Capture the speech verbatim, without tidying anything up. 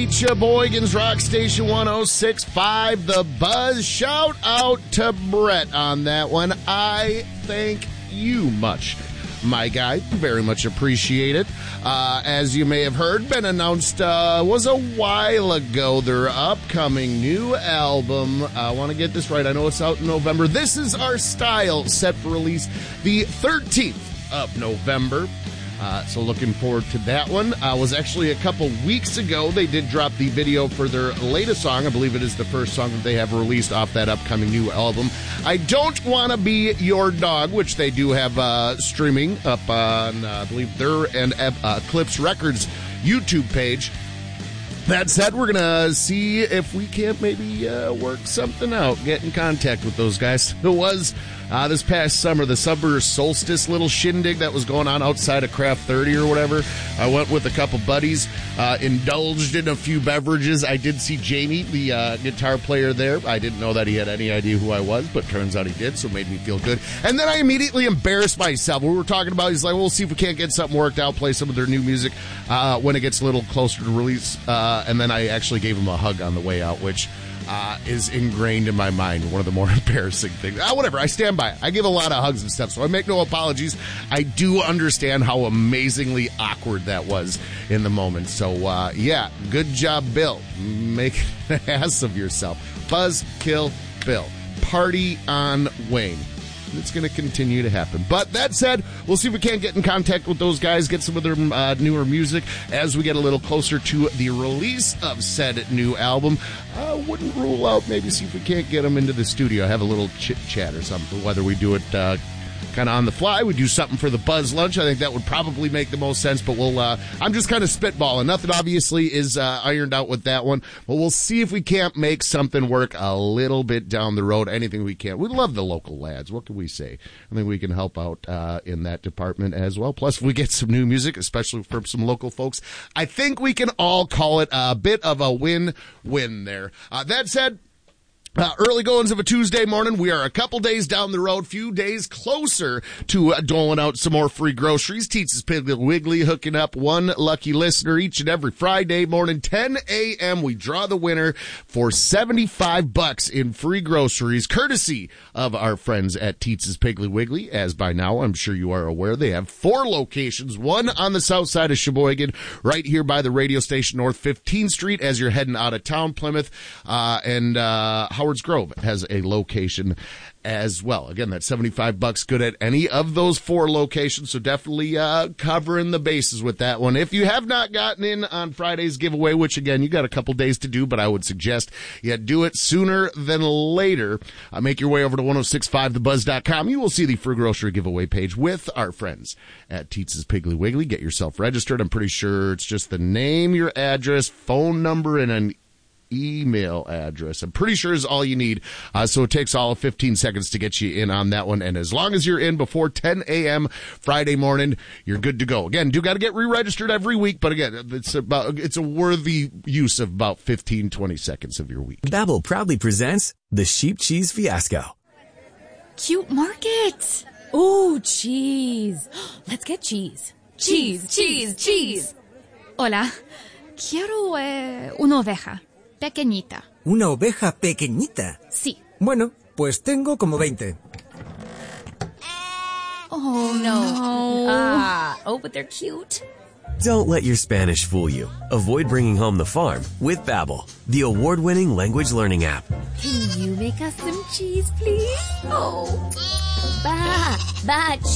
eight, Sheboygan's Rock Station one oh six point five, The Buzz. Shout out to Brett on that one. I thank you much, my guy. Very much appreciate it. Uh, as you may have heard, been announced, uh, was a while ago, their upcoming new album. I want to get this right. I know it's out in November. This Is Our Style, set for release the thirteenth of November. Uh, so looking forward to that one. Uh, was actually a couple weeks ago. They did drop the video for their latest song. I believe it is the first song that they have released off that upcoming new album. I Don't Want to Be Your Dog, which they do have uh, streaming up on, uh, I believe, their and uh, Clips Records YouTube page. That said, we're going to see if we can't maybe uh, work something out, get in contact with those guys. It was uh, this past summer, the summer solstice little shindig that was going on outside of Craft thirty or whatever. I went with a couple buddies, uh, indulged in a few beverages. I did see Jamie, the uh, guitar player there. I didn't know that he had any idea who I was, but turns out he did, so it made me feel good. And then I immediately embarrassed myself. We were talking about, he's like, well, we'll see if we can't get something worked out, play some of their new music uh, when it gets a little closer to release. Uh, and then I actually gave him a hug on the way out, which uh, is ingrained in my mind. One of the more embarrassing things. Uh, whatever, I stand by it. I give a lot of hugs and stuff, so I make no apologies. I do understand how amazingly awkward that was in the moment. So, uh, yeah, good job, Bill. Make an ass of yourself. Buzz, Kill, Bill. Party on Wayne. It's going to continue to happen. But that said, we'll see if we can't get in contact with those guys, get some of their uh, newer music as we get a little closer to the release of said new album. I uh, wouldn't rule out maybe see if we can't get them into the studio, have a little chit-chat or something, whether we do it uh, kind of on the fly, we do something for the Buzz Lunch. I think that would probably make the most sense, but we'll, uh, I'm just kind of spitballing. Nothing obviously is uh, ironed out with that one, but we'll see if we can't make something work a little bit down the road. Anything we can. We love the local lads. What can we say? I think we can help out uh, in that department as well. Plus, if we get some new music, especially from some local folks, I think we can all call it a bit of a win-win there. Uh, that said, Uh, early goings of a Tuesday morning. We are a couple days down the road, few days closer to uh, doling out some more free groceries. Teats' Piggly Wiggly hooking up one lucky listener each and every Friday morning, ten a.m. We draw the winner for seventy-five bucks in free groceries, courtesy of our friends at Teats' Piggly Wiggly. As by now, I'm sure you are aware, they have four locations, one on the south side of Sheboygan, right here by the radio station, North fifteenth Street, as you're heading out of town, Plymouth, uh, and uh, Howard Howard's Grove has a location as well. Again, that's seventy-five bucks, good at any of those four locations, so definitely uh, covering the bases with that one. If you have not gotten in on Friday's giveaway, which again, you got a couple days to do, but I would suggest you do it sooner than later. Uh, make your way over to ten sixty-five the buzz dot com. You will see the free grocery giveaway page with our friends at Teats' Piggly Wiggly. Get yourself registered. I'm pretty sure it's just the name, your address, phone number, and an email address. I'm pretty sure is all you need. Uh, so it takes all of fifteen seconds to get you in on that one. And as long as you're in before ten a.m. Friday morning, you're good to go. Again, do got to get re-registered every week. But again, it's about, it's a worthy use of about fifteen, twenty seconds of your week. Babbel proudly presents the Sheep Cheese Fiasco. Cute market. Ooh, cheese. Let's get cheese. Cheese, cheese, cheese. Hola. Quiero eh, una oveja. Pequeñita. ¿Una oveja pequeñita? Sí. Bueno, pues tengo como veinte. Oh, no. Ah, oh, but they're cute. Don't let your Spanish fool you. Avoid bringing home the farm with Babbel, the award-winning language learning app. Can you make us some cheese, please? Oh. Ba, ba,